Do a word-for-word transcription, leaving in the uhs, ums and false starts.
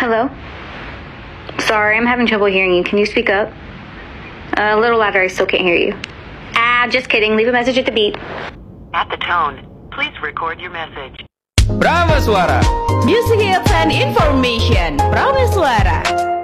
Hello? Sorry, I'm having trouble hearing you. Can you speak up? Uh, a little louder, I still can't hear you. Ah, just kidding. Leave a message at the beep. At the tone, please record your message. Prameswara. Music hits and information. Prameswara.